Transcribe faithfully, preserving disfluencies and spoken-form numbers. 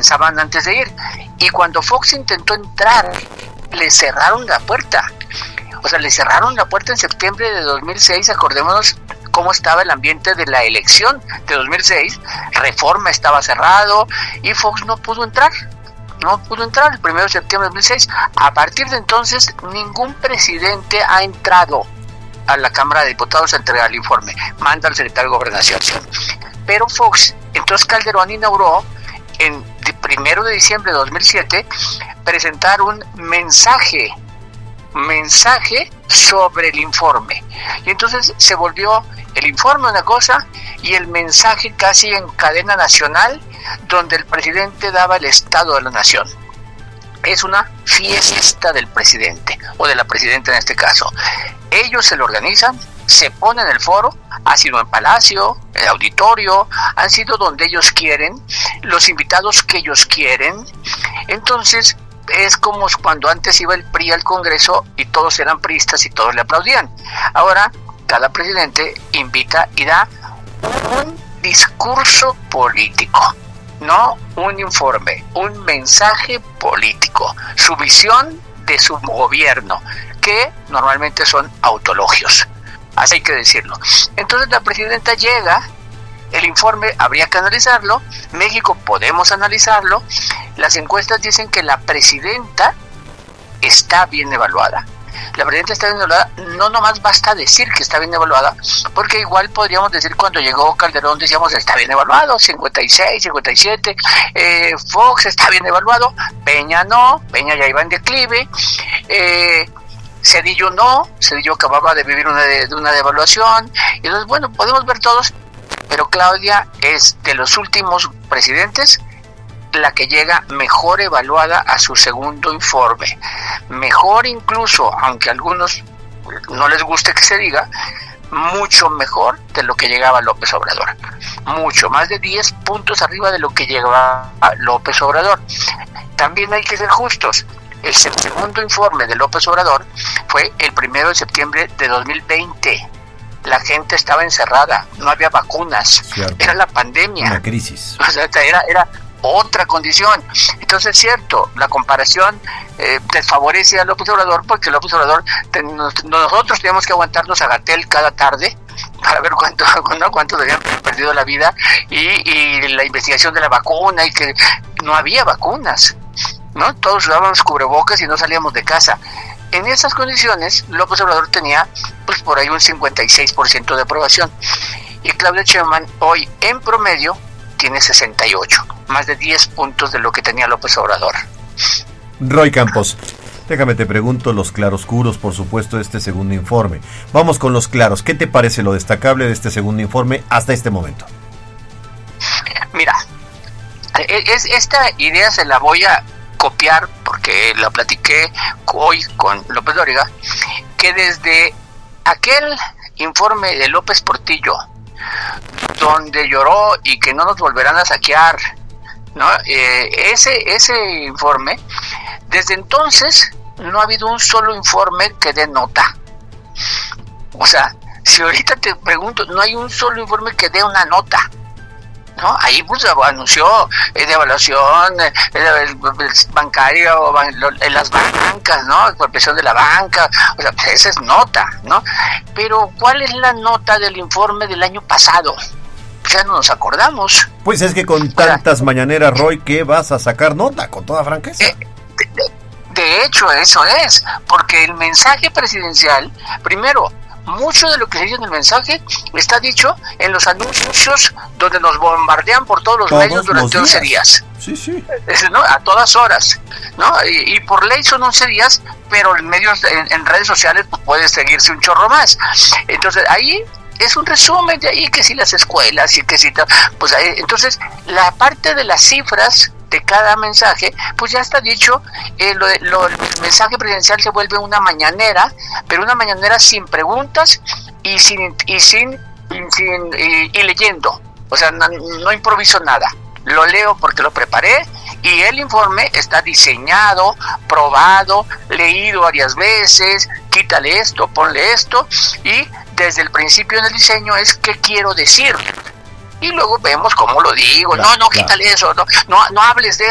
pensaban antes de ir. Y cuando Fox intentó entrar, le cerraron la puerta. O sea, le cerraron la puerta en septiembre de dos mil seis, acordémonos cómo estaba el ambiente de la elección de dos mil seis, Reforma estaba cerrado y Fox no pudo entrar, no pudo entrar el primero de septiembre de dos mil seis. A partir de entonces, ningún presidente ha entrado a la Cámara de Diputados a entregar el informe, manda al secretario de Gobernación. Pero Fox, entonces Calderón inauguró en el primero de diciembre de dos mil siete, presentar un mensaje, mensaje sobre el informe. Y entonces se volvió el informe una cosa y el mensaje casi en cadena nacional, donde el presidente daba el estado de la nación. Es una fiesta del presidente, o de la presidenta en este caso. Ellos se lo organizan, se ponen el foro, ha sido en Palacio, el auditorio, han sido donde ellos quieren, los invitados que ellos quieren. Entonces es como cuando antes iba el P R I al Congreso y todos eran priistas y todos le aplaudían. Ahora cada presidente invita y da un discurso político, no un informe, un mensaje político, su visión de su gobierno, que normalmente son autologios, así hay que decirlo. Entonces la presidenta llega, el informe habría que analizarlo, México podemos analizarlo, las encuestas dicen que la presidenta está bien evaluada. La presidenta está bien evaluada, no nomás basta decir que está bien evaluada, porque igual podríamos decir cuando llegó Calderón, decíamos está bien evaluado, cincuenta y seis, cincuenta y siete, eh, Fox está bien evaluado, Peña no, Peña ya iba en declive, eh, Zedillo no, Zedillo acababa de vivir una, de, una devaluación, y entonces bueno, podemos ver todos, pero Claudia es de los últimos presidentes la que llega mejor evaluada a su segundo informe, mejor incluso, aunque a algunos no les guste que se diga, mucho mejor de lo que llegaba López Obrador, mucho, más de diez puntos arriba de lo que llegaba López Obrador. También hay que ser justos, el segundo informe de López Obrador fue el primero de septiembre de dos mil veinte, la gente estaba encerrada, no había vacunas, cierto. Era la pandemia, una crisis, o sea, era, era otra condición. Entonces es cierto, la comparación eh, desfavorece a López Obrador, porque López Obrador, ten, nos, nosotros teníamos que aguantarnos a Gatell cada tarde para ver cuánto, ¿no? cuántos habían perdido la vida, y, y la investigación de la vacuna, y que no había vacunas, ¿no? Todos usábamos cubrebocas y no salíamos de casa. En esas condiciones, López Obrador tenía pues por ahí un cincuenta y seis por ciento de aprobación, y Claudia Sheinbaum hoy en promedio tiene sesenta y ocho, más de diez puntos de lo que tenía López Obrador. Roy Campos, déjame te pregunto los claroscuros, por supuesto, de este segundo informe. Vamos con los claros. ¿Qué te parece lo destacable de este segundo informe hasta este momento? Mira, es, esta idea se la voy a copiar porque la platiqué hoy con López Dóriga, que desde aquel informe de López Portillo, donde lloró y que no nos volverán a saquear, ¿no? Eh, ese, ese informe, desde entonces no ha habido un solo informe que dé nota. O sea, si ahorita te pregunto, no hay un solo informe que dé una nota, ¿no? Ahí pues anunció eh, de evaluación eh, eh, bancaria o ban, lo, en las bancas, ¿no? Por presión de la banca, o sea, esa es nota, ¿no? Pero ¿cuál es la nota del informe del año pasado? Ya no nos acordamos. Pues es que con tantas o sea, mañaneras, Roy, ¿qué vas a sacar nota? Con toda franqueza. Eh, de, de, de hecho, eso es, porque el mensaje presidencial, primero, mucho de lo que se dice en el mensaje está dicho en los anuncios donde nos bombardean por todos los todos medios durante los once días. Sí, sí. ¿No? A todas horas, ¿no? Y, y por ley son once días, pero en medios, en, en redes sociales pues puede seguirse un chorro más. Entonces ahí es un resumen de ahí, que si las escuelas y que si pues ahí, entonces la parte de las cifras de cada mensaje, pues ya está dicho, eh, lo, lo, el mensaje presidencial se vuelve una mañanera, pero una mañanera sin preguntas y sin y sin, y, sin, y, y leyendo, o sea, no, no improviso nada, lo leo porque lo preparé, y el informe está diseñado, probado, leído varias veces, quítale esto, ponle esto, y desde el principio en el diseño es qué quiero decir. Y luego vemos cómo lo digo, claro, no, no, quítale claro. eso, no, no, no hables de